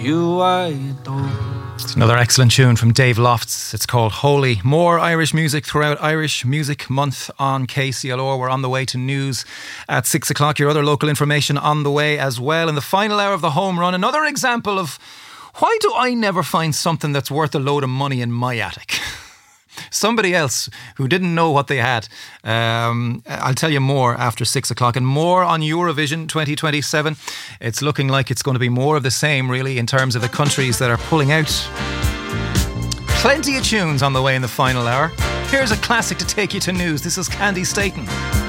You I adore. It's another excellent tune from Dave Lofts. It's called Holy. More Irish music throughout Irish Music Month on KCLR. We're on the way to news at 6 o'clock. Your other local information on the way as well. In the final hour of the home run, another example of why do I never find something that's worth a load of money in my attic? Somebody else who didn't know what they had. I'll tell you more after 6 o'clock, and more on Eurovision 2027. It's looking like it's going to be more of the same, really, in terms of the countries that are pulling out. Plenty of tunes on the way in the final hour. Here's a classic to take you to news. This is Candy Staten.